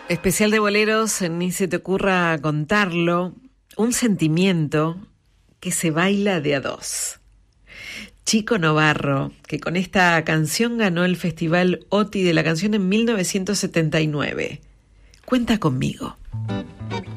Especial de boleros, ni se te ocurra contarlo, un sentimiento que se baila de a dos. Chico Novarro, que con esta canción ganó el Festival OTI de la canción en 1979. Cuenta conmigo.